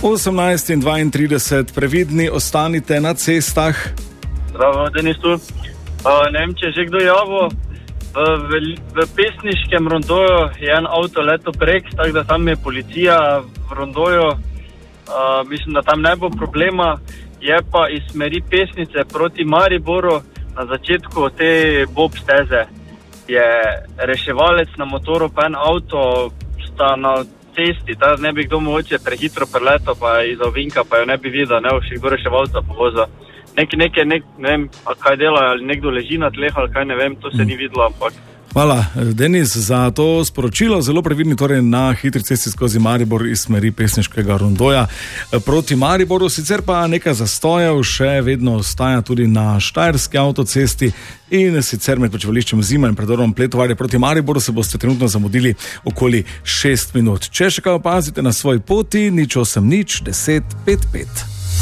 18:32, previdni ostanite na cestah. Zdravo, Denis tu. Ne vem, če že kdo javil. V Pesniškem rondoju je en avto leto prek, tako da tam je policija v rondoju. Mislim, da tam ne bo problema. Je pa iz smeri Pesnice proti Mariboru na začetku te bob steze. Je reševalec na motoru pa en avto sta na cesti, da ne bi kdo mogoče prehitro preleto, pa iz ovinka pa jo ne bi videl, ne bo še kdo reševalca povoza. Ne vem, kaj dela, ali nekdo leži na tleh, ali kaj ne vem, to se ni videlo, ampak... Hvala, Denis, za to sporočilo. Zelo previdni torej na hitri cesti skozi Maribor iz smeri Pesniškega rondoja proti Mariboru. Sicer pa nekaj zastojev še vedno ostaja tudi na Štajerski avtocesti in sicer med počivališčem Zima in predorom Pletovarje proti Mariboru se boste trenutno zamudili okoli 6 minut. Če še kaj opazite na svoji poti, 080 10 55.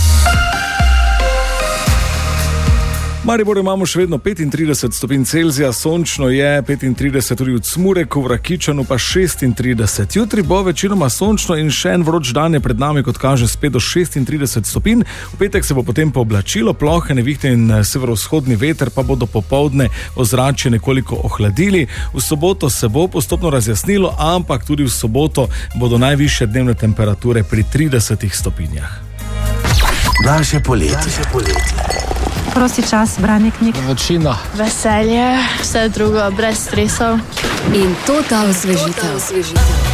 V Mariboru imamo še vedno 35 stopinj Celzija, sončno je 35 tudi v Cmureku, v Rakičanu pa 36. Jutri bo večinoma sončno in še en vroč dan je pred nami, kot kaže, spet do 36 stopinj. V petek se bo potem pooblačilo, plohe nevihte in severovzhodni veter pa bodo popoldne ozračje nekoliko ohladili. V soboto se bo postopno razjasnilo, ampak tudi v soboto bodo najvišje dnevne temperature pri 30 stopinjah. Naše poletje. Prosti čas, branje knjig. Vročina. Veselje, vse drugo, brez stresov. In total osvežitev.